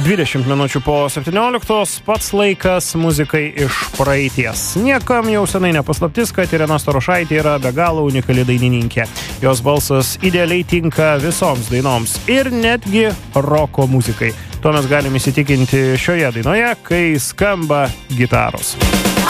20 minučių po 17, pats laikas muzikai iš praeities. Niekam jau senai nepaslaptis, kad Irena Starošaitė yra be galo unikali dainininkė. Jos balsas idealiai tinka visoms dainoms ir netgi roko muzikai. Tuo mes galime įsitikinti šioje dainoje, kai skamba gitaros.